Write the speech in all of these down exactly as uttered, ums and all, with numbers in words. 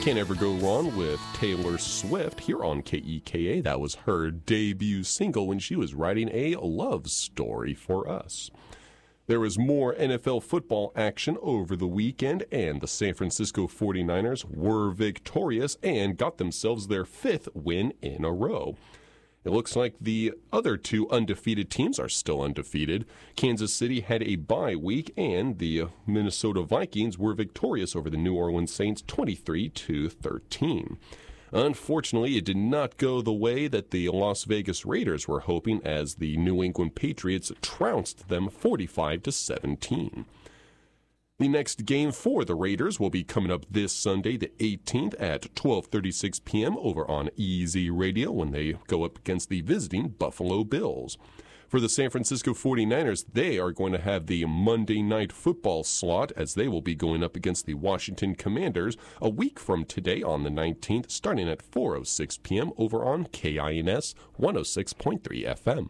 Can't ever go wrong with Taylor Swift here on K E K A. That was her debut single when she was writing a love story for us. There was more N F L football action over the weekend, and the San Francisco forty-niners were victorious and got themselves their fifth win in a row. It looks like the other two undefeated teams are still undefeated. Kansas City had a bye week, and the Minnesota Vikings were victorious over the New Orleans Saints twenty-three to thirteen. Unfortunately, it did not go the way that the Las Vegas Raiders were hoping, as the New England Patriots trounced them forty-five to seventeen. The next game for the Raiders will be coming up this Sunday, the eighteenth, at twelve thirty-six p.m. over on E Z Radio when they go up against the visiting Buffalo Bills. For the San Francisco forty-niners, they are going to have the Monday Night Football slot, as they will be going up against the Washington Commanders a week from today on the nineteenth, starting at four oh six p.m. over on K I N S one oh six point three F M.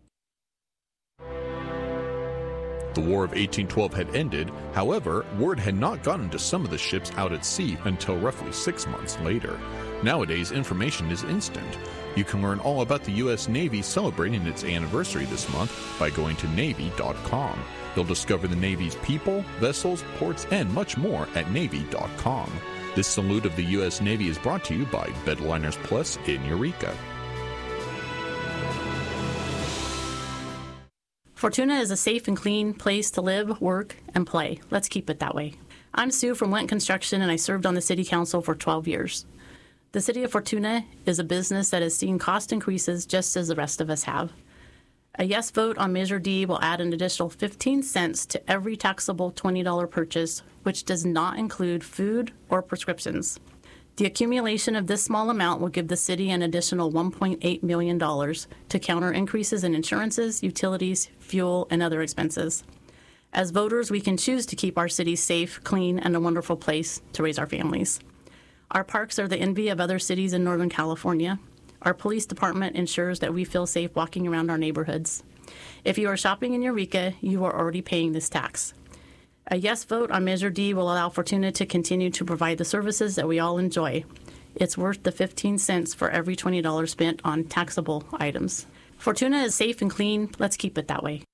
The War of eighteen twelve had ended. However, word had not gotten to some of the ships out at sea until roughly six months later. Nowadays, information is instant. You can learn all about the U S Navy celebrating its anniversary this month by going to Navy dot com. You'll discover the Navy's people, vessels, ports, and much more at Navy dot com. This salute of the U S Navy is brought to you by Bedliners Plus in Eureka. Fortuna is a safe and clean place to live, work, and play. Let's keep it that way. I'm Sue from Went Construction, and I served on the City Council for twelve years. The City of Fortuna is a business that has seen cost increases just as the rest of us have. A yes vote on Measure D will add an additional fifteen cents to every taxable twenty dollars purchase, which does not include food or prescriptions. The accumulation of this small amount will give the city an additional one point eight million dollars to counter increases in insurances, utilities, fuel, and other expenses. As voters, we can choose to keep our city safe, clean, and a wonderful place to raise our families. Our parks are the envy of other cities in Northern California. Our police department ensures that we feel safe walking around our neighborhoods. If you are shopping in Eureka, you are already paying this tax. A yes vote on Measure D will allow Fortuna to continue to provide the services that we all enjoy. It's worth the fifteen cents for every twenty dollars spent on taxable items. Fortuna is safe and clean. Let's keep it that way.